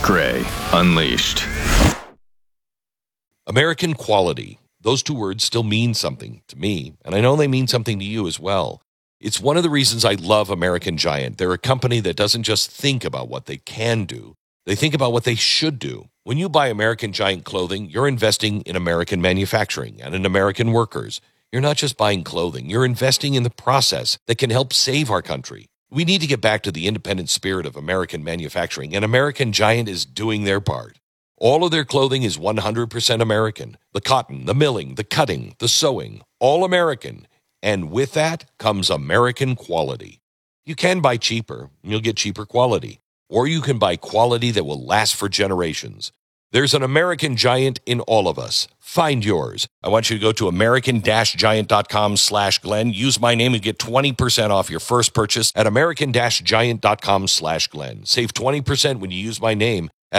Gray Unleashed. American quality. Those two words still mean something to me, and I know they mean something to you as well. It's one of the reasons I love American Giant. They're a company that doesn't just think about what they can do. They think about what they should do. When you buy American Giant clothing, you're investing in American manufacturing and in American workers. You're not just buying clothing. You're investing in the process that can help save our country. We need to get back to the independent spirit of American manufacturing, and American Giant is doing their part. All of their clothing is 100% American. The cotton, the milling, the cutting, the sewing, all American. And with that comes American quality. You can buy cheaper, and you'll get cheaper quality. Or you can buy quality that will last for generations. There's an American Giant in all of us. Find yours. I want you to go to american-giant.com/Glenn. Use my name and get 20% off your first purchase at american-giant.com/Glenn. Save 20% when you use my name at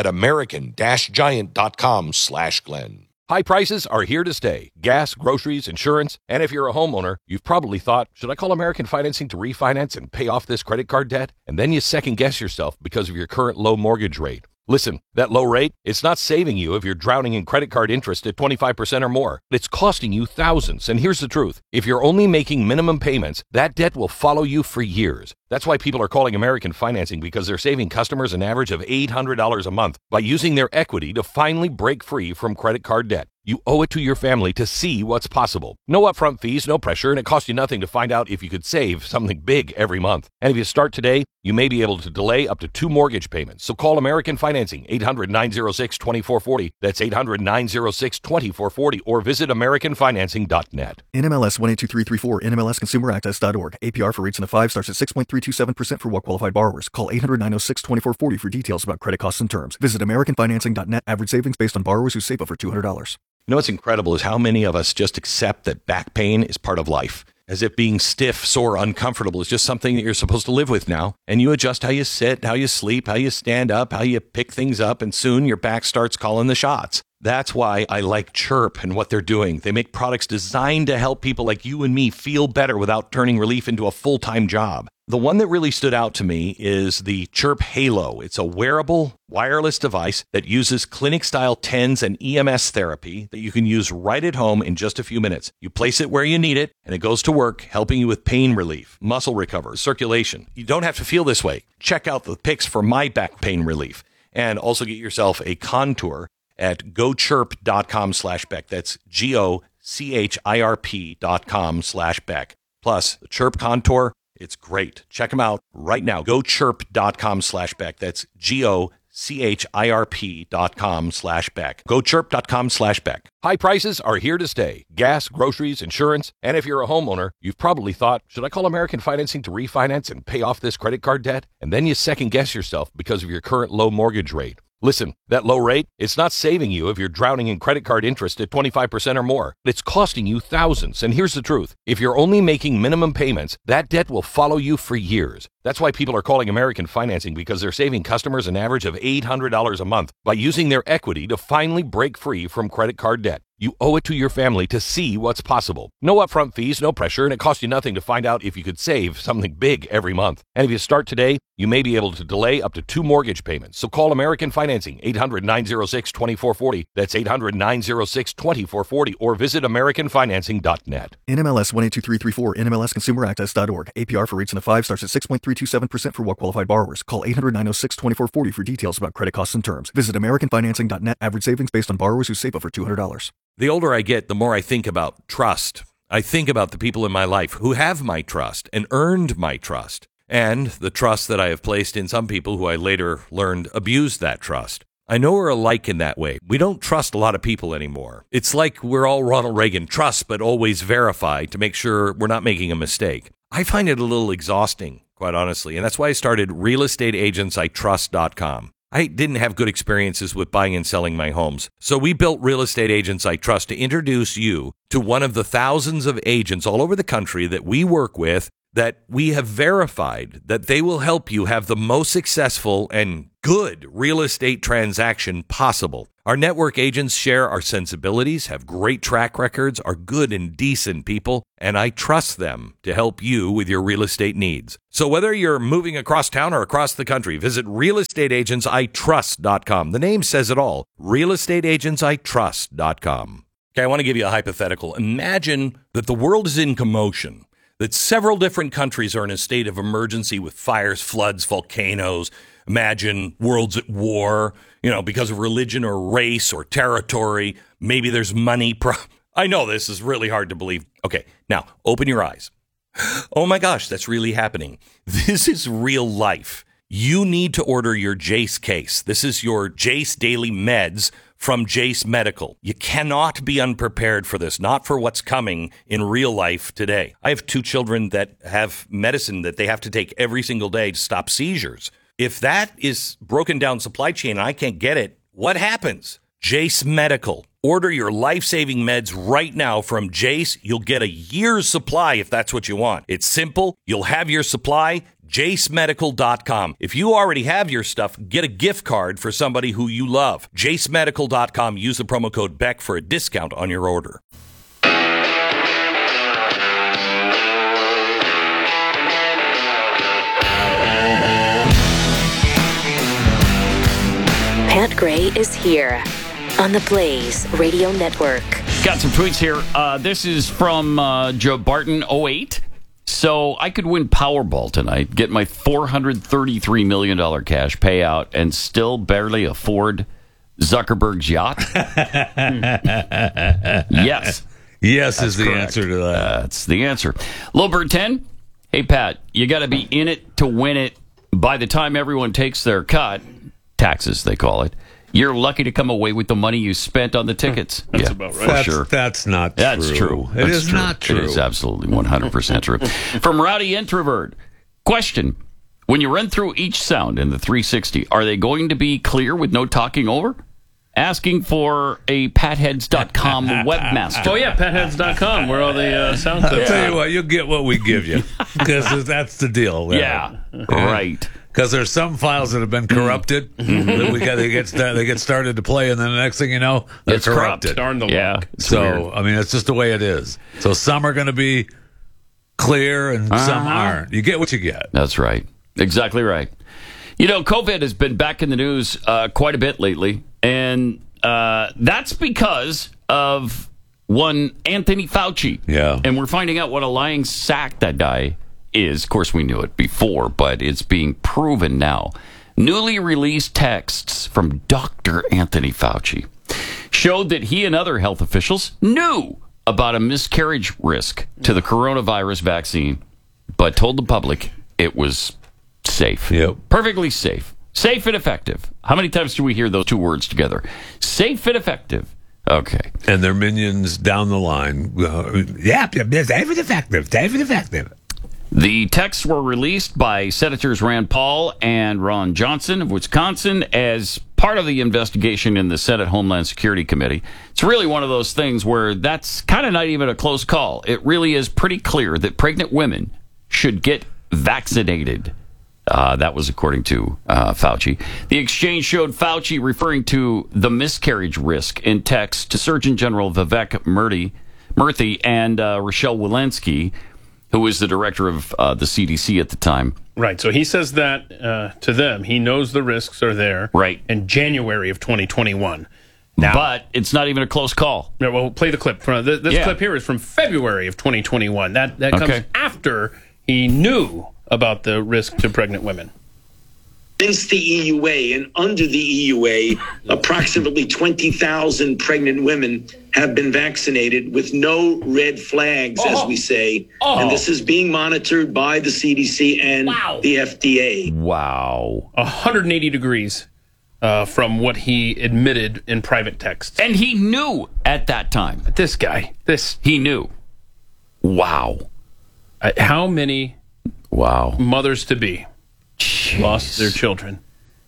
american-giant.com/Glenn. High prices are here to stay. Gas, groceries, insurance, and if you're a homeowner, you've probably thought, should I call American Financing to refinance and pay off this credit card debt? And then you second-guess yourself because of your current low mortgage rate. Listen, that low rate, it's not saving you if you're drowning in credit card interest at 25% or more. It's costing you thousands. And here's the truth. If you're only making minimum payments, that debt will follow you for years. That's why people are calling American Financing, because they're saving customers an average of $800 a month by using their equity to finally break free from credit card debt. You owe it to your family to see what's possible. No upfront fees, no pressure, and it costs you nothing to find out if you could save something big every month. And if you start today, you may be able to delay up to 2 mortgage payments. So call American Financing, 800-906-2440. That's 800-906-2440, or visit AmericanFinancing.net. NMLS 182334, NMLSConsumerAccess.org. APR for rates in the 5 starts at 6.327% for well-qualified borrowers. Call 800-906-2440 for details about credit costs and terms. Visit AmericanFinancing.net. Average savings based on borrowers who save over $200. You know what's incredible is how many of us just accept that back pain is part of life, as if being stiff, sore, uncomfortable is just something that you're supposed to live with now. And you adjust how you sit, how you sleep, how you stand up, how you pick things up, and soon your back starts calling the shots. That's why I like Chirp and what they're doing. They make products designed to help people like you and me feel better without turning relief into a full-time job. The one that really stood out to me is the Chirp Halo. It's a wearable, wireless device that uses clinic-style TENS and EMS therapy that you can use right at home in just a few minutes. You place it where you need it, and it goes to work, helping you with pain relief, muscle recovery, circulation. You don't have to feel this way. Check out the pics for my back pain relief, and also get yourself a Contour at gochirp.com/Beck. That's GOCHIRP.com/Beck. Plus, the Chirp Contour, it's great. Check them out right now. GoChirp.com/Beck. That's GOCHIRP.com/Beck. GoChirp.com/Beck. High prices are here to stay. Gas, groceries, insurance, and if you're a homeowner, you've probably thought, should I call American Financing to refinance and pay off this credit card debt? And then you second-guess yourself because of your current low mortgage rate. Listen, that low rate, it's not saving you if you're drowning in credit card interest at 25% or more. It's costing you thousands. And here's the truth. If you're only making minimum payments, that debt will follow you for years. That's why people are calling American Financing, because they're saving customers an average of $800 a month by using their equity to finally break free from credit card debt. You owe it to your family to see what's possible. No upfront fees, no pressure, and it costs you nothing to find out if you could save something big every month. And if you start today, you may be able to delay up to 2 mortgage payments. So call American Financing, 800-906-2440. That's 800-906-2440, or visit AmericanFinancing.net. NMLS 182334, NMLSConsumerAccess.org. APR for rates in the 5 starts at 6.327% for well-qualified borrowers. Call 800-906-2440 for details about credit costs and terms. Visit AmericanFinancing.net. Average savings based on borrowers who save over $200. The older I get, the more I think about trust. I think about the people in my life who have my trust and earned my trust, and the trust that I have placed in some people who I later learned abused that trust. I know we're alike in that way. We don't trust a lot of people anymore. It's like we're all Ronald Reagan, trust but always verify to make sure we're not making a mistake. I find it a little exhausting, quite honestly, and that's why I started realestateagentsitrust.com. I didn't have good experiences with buying and selling my homes. So we built Real Estate Agents I Trust to introduce you to one of the thousands of agents all over the country that we work with that we have verified that they will help you have the most successful and good real estate transaction possible. Our network agents share our sensibilities, have great track records, are good and decent people, and I trust them to help you with your real estate needs. So whether you're moving across town or across the country, visit realestateagentsitrust.com. The name says it all, realestateagentsitrust.com. Okay, I want to give you a hypothetical. Imagine that the world is in commotion, that several different countries are in a state of emergency with fires, floods, volcanoes. Imagine worlds at war, because of religion or race or territory. Maybe there's money. I know this is really hard to believe. Okay, now open your eyes. Oh my gosh, that's really happening. This is real life. You need to order your Jace case. This is your Jace Daily Meds from Jace Medical. You cannot be unprepared for this, not for what's coming in real life today. I have 2 children that have medicine that they have to take every single day to stop seizures. If that is broken down supply chain and I can't get it, what happens? Jace Medical. Order your life-saving meds right now from Jace. You'll get a year's supply if that's what you want. It's simple. You'll have your supply. JaceMedical.com. If you already have your stuff, get a gift card for somebody who you love. JaceMedical.com. Use the promo code BECK for a discount on your order. Pat Gray is here on the Blaze Radio Network. Got some tweets here. This is from Joe Barton, 08. So I could win Powerball tonight, get my $433 million cash payout, and still barely afford Zuckerberg's yacht? Yes. Yes is the correct answer to that. That's the answer. Lilbert 10, hey, Pat, you got to be in it to win it. By the time everyone takes their cut, taxes they call it, you're lucky to come away with the money you spent on the tickets. That's about right. Sure. That's not true. That's true. It is not true. It is absolutely 100% true. From Rowdy Introvert, question. When you run through each sound in the 360, are they going to be clear with no talking over? Asking for a patheads.com webmaster. Oh, yeah, patheads.com, where all the sound clips I'll tell you what, you'll get what we give you, because that's the deal. Yeah, right. Because there's some files that have been corrupted that they get started to play, and then the next thing you know, they're corrupted. Darn the luck. So, weird. I mean, it's just the way it is. So some are going to be clear and some aren't. You get what you get. That's right. Exactly right. COVID has been back in the news quite a bit lately, and that's because of one Anthony Fauci. Yeah. And we're finding out what a lying sack that guy is. Of course, we knew it before, but it's being proven now. Newly released texts from Dr. Anthony Fauci showed that he and other health officials knew about a miscarriage risk to the coronavirus vaccine, but told the public it was safe. Yep. Perfectly safe. Safe and effective. How many times do we hear those 2 words together? Safe and effective. Okay. And their minions down the line. Safe and effective. Safe and effective. The texts were released by Senators Rand Paul and Ron Johnson of Wisconsin as part of the investigation in the Senate Homeland Security Committee. It's really one of those things where that's kind of not even a close call. It really is pretty clear that pregnant women should get vaccinated. That was according to Fauci. The exchange showed Fauci referring to the miscarriage risk in text to Surgeon General Vivek Murthy and Rochelle Walensky, who was the director of the CDC at the time. Right. So he says that to them. He knows the risks are there. Right. In January of 2021. Now, but it's not even a close call. Yeah, well, play the clip. This clip here is from February of 2021. That comes after he knew about the risk to pregnant women. Since the EUA and under the EUA, approximately 20,000 pregnant women have been vaccinated with no red flags, as we say. And this is being monitored by the CDC and the FDA. Wow. 180 degrees from what he admitted in private texts. And he knew at that time. This guy. He knew. Wow. How many mothers-to-be lost their children?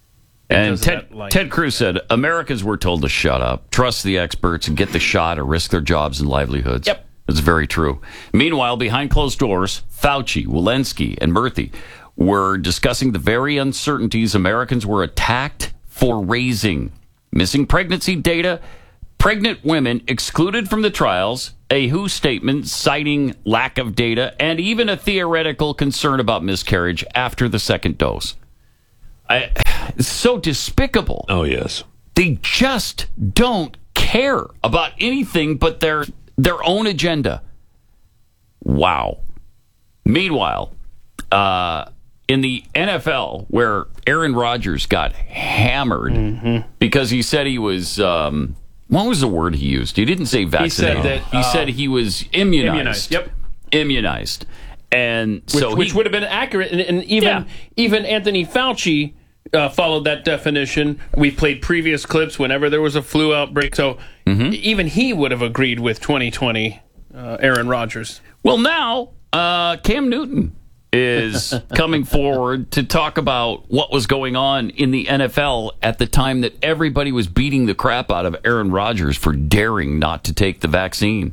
And Ted Cruz said, Americans were told to shut up, trust the experts, and get the shot or risk their jobs and livelihoods. Yep. It's very true. Meanwhile, behind closed doors, Fauci, Walensky, and Murthy were discussing the very uncertainties Americans were attacked for raising. Missing pregnancy data, pregnant women excluded from the trials, a WHO statement citing lack of data, and even a theoretical concern about miscarriage after the second dose. It's so despicable. Oh, yes. They just don't care about anything but their own agenda. Wow. Meanwhile, in the NFL, where Aaron Rodgers got hammered because he said he was, what was the word he used? He didn't say vaccinated. He said he was immunized. Yep. Immunized. And which would have been accurate. And even Anthony Fauci followed that definition. We played previous clips whenever there was a flu outbreak. So even he would have agreed with 2020 Aaron Rodgers. Well, now Cam Newton is coming forward to talk about what was going on in the NFL at the time that everybody was beating the crap out of Aaron Rodgers for daring not to take the vaccine.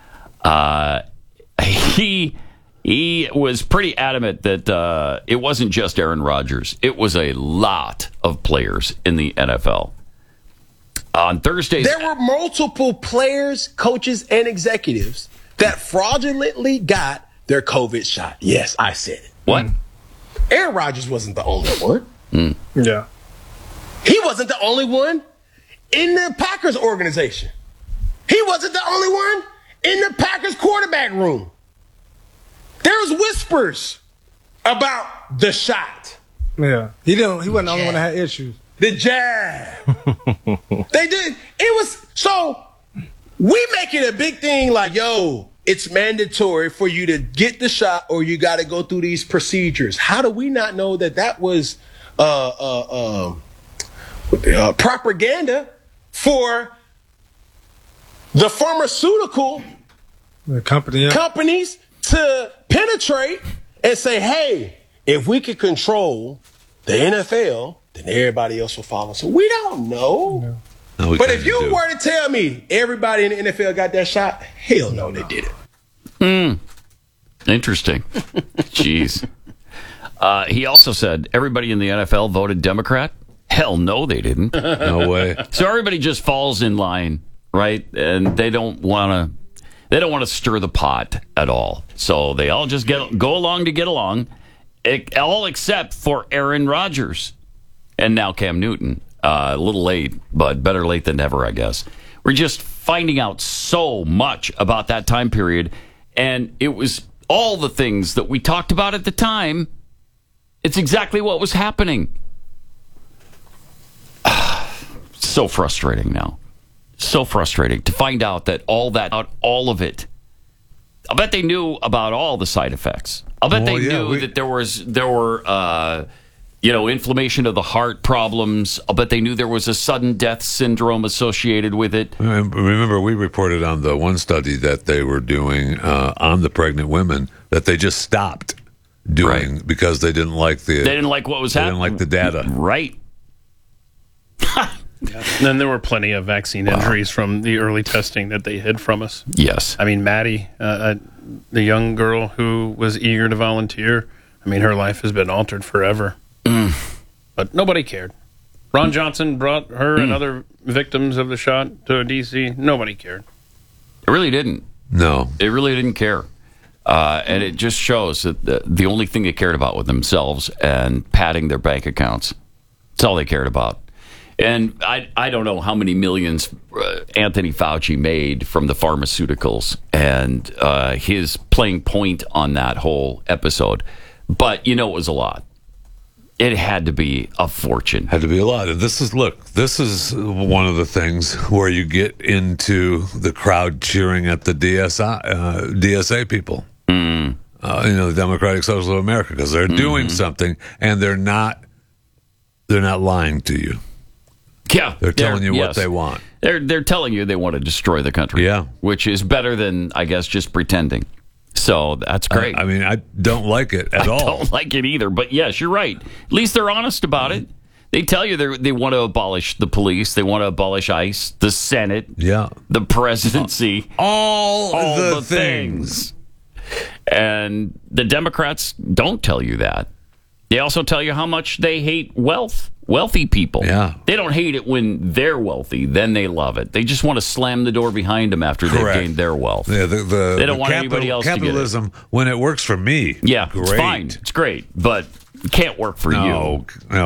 He was pretty adamant that it wasn't just Aaron Rodgers. It was a lot of players in the NFL. On Thursdays, there were multiple players, coaches, and executives that fraudulently got their COVID shot. Yes, I said it. What? Aaron Rodgers wasn't the only one. Yeah. He wasn't the only one in the Packers organization. He wasn't the only one in the Packers quarterback room. There's whispers about the shot. Yeah. He wasn't the only one that had issues. The jab. They did. It was so we make it a big thing like, yo, it's mandatory for you to get the shot or you got to go through these procedures. How do we not know that was propaganda for the pharmaceutical companies to penetrate and say, hey, if we could control the NFL, then everybody else will follow. So we don't know. No, but if you were to tell me everybody in the NFL got that shot, hell no, they didn't. Interesting. Jeez. He also said everybody in the NFL voted Democrat. Hell no, they didn't. No way. So everybody just falls in line, right? And they don't want to stir the pot at all. So they all just go along to get along, all except for Aaron Rodgers and now Cam Newton. A little late, but better late than never, I guess. We're just finding out so much about that time period, and it was all the things that we talked about at the time. It's exactly what was happening. So frustrating now. So frustrating to find out that all of it. I'll bet they knew about all the side effects. I'll bet they knew that there were inflammation of the heart problems. I'll bet they knew there was a sudden death syndrome associated with it. Remember, we reported on the one study that they were doing on the pregnant women that they just stopped doing because they didn't like what was happening. They didn't like the data. Right. And then there were plenty of vaccine injuries from the early testing that they hid from us. Yes. I mean, Maddie, the young girl who was eager to volunteer, I mean, her life has been altered forever. But nobody cared. Ron Johnson brought her and other victims of the shot to D.C. Nobody cared. It really didn't. No. It really didn't care. And it just shows that the only thing they cared about was themselves and padding their bank accounts. That's all they cared about. And I don't know how many millions Anthony Fauci made from the pharmaceuticals and his playing point on that whole episode. But, it was a lot. It had to be a fortune. Had to be a lot. And this is one of the things where you get into the crowd cheering at the DSA people. The Democratic Socialists of America, because they're doing something and they're not lying to you. Yeah, they're telling you what they want. They're telling you they want to destroy the country. Yeah, which is better than, I guess, just pretending. So that's great. I don't like it at all. I don't like it either. But yes, you're right. At least they're honest about it. They tell you they want to abolish the police. They want to abolish ICE, the Senate, the presidency. All the things. And the Democrats don't tell you that. They also tell you how much they hate wealthy people. Yeah. They don't hate it when they're wealthy. Then they love it. They just want to slam the door behind them after they've gained their wealth. Yeah, they don't want anybody else to get it. Capitalism, when it works for me, yeah, great. it's fine. It's great. But it can't work for you. No,